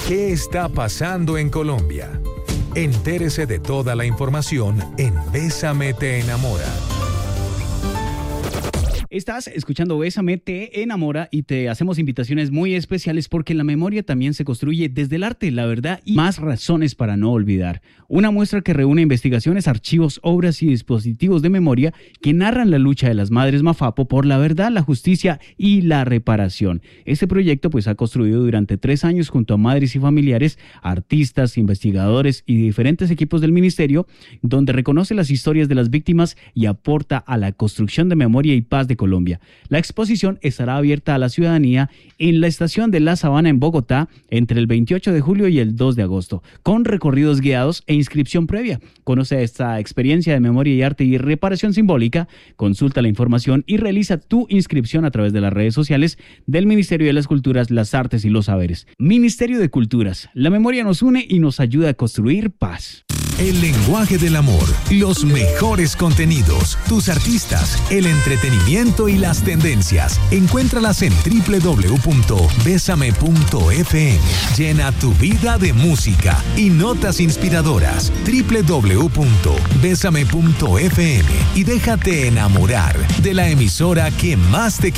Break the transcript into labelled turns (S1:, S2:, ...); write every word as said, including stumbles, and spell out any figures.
S1: ¿Qué está pasando en Colombia? Entérese de toda la información en Bésame te enamora.
S2: Estás escuchando Bésame te enamora y te hacemos invitaciones muy especiales porque la memoria también se construye desde el arte, la verdad y más razones para no olvidar. Una muestra que reúne investigaciones, archivos, obras y dispositivos de memoria que narran la lucha de las madres Mafapo por la verdad, la justicia y la reparación. Este proyecto pues ha construido durante tres años junto a madres y familiares, artistas, investigadores y diferentes equipos del ministerio, donde reconoce las historias de las víctimas y aporta a la construcción de memoria y paz de Colombia. La exposición estará abierta a la ciudadanía en la estación de La Sabana en Bogotá entre el veintiocho de julio y el dos de agosto, con recorridos guiados e inscripción previa. Conoce esta experiencia de memoria y arte y reparación simbólica, consulta la información y realiza tu inscripción a través de las redes sociales del Ministerio de las Culturas, las Artes y los Saberes. Ministerio de Culturas, la memoria nos une y nos ayuda a construir paz.
S1: El lenguaje del amor, los mejores contenidos, tus artistas, el entretenimiento y las tendencias. Encuéntralas en doble u doble u doble u punto bésame punto efe eme. Llena tu vida de música y notas inspiradoras. doble u doble u doble u punto bésame punto efe eme y déjate enamorar de la emisora que más te quiere.